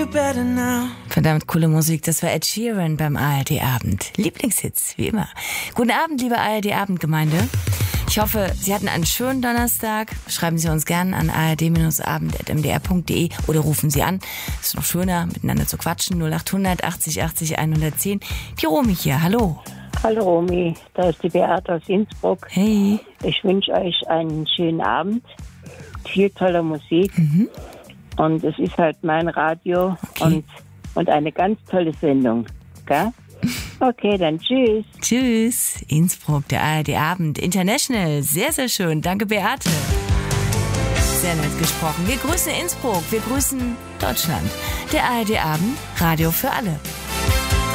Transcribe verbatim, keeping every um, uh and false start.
Verdammt coole Musik, das war Ed Sheeran beim A R D-Abend. Lieblingshits, wie immer. Guten Abend, liebe A R D-Abendgemeinde. Ich hoffe, Sie hatten einen schönen Donnerstag. Schreiben Sie uns gerne an a r d abend at m d r punkt d e oder rufen Sie an. Es ist noch schöner, miteinander zu quatschen. null acht hundert achtzig achtzig hundertzehn. Die Romy hier, hallo. Hallo Romy, da ist die Beate aus Innsbruck. Hey. Ich wünsche euch einen schönen Abend, viel tolle Musik. Mhm. Und es ist halt mein Radio Okay. und, und eine ganz tolle Sendung. Gell? Okay, dann tschüss. Tschüss. Innsbruck, der A R D-Abend International. Sehr, sehr schön. Danke, Beate. Sehr nett gesprochen. Wir grüßen Innsbruck. Wir grüßen Deutschland. Der A R D-Abend, Radio für alle.